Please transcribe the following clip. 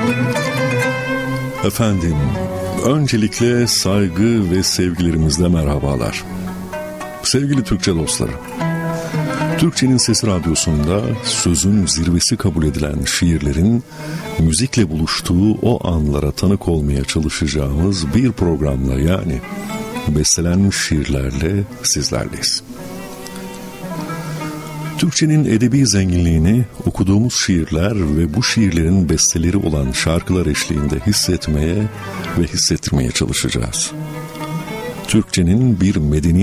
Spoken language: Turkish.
Efendim, öncelikle saygı ve sevgilerimizle merhabalar. Sevgili Türkçe dostları, Türkçenin Sesi Radyosu'nda sözün zirvesi kabul edilen şiirlerin müzikle buluştuğu o anlara tanık olmaya çalışacağımız bir programla, yani bestelenmiş şiirlerle sizlerleyiz. Türkçenin edebi zenginliğini okuduğumuz şiirler ve bu şiirlerin besteleri olan şarkılar eşliğinde hissetmeye ve hissettirmeye çalışacağız. Türkçenin bir medeni